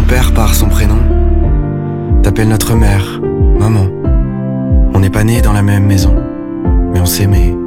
père par son prénom, t'appelles notre mère, maman. On n'est pas nés dans la même maison, mais on s'aimait.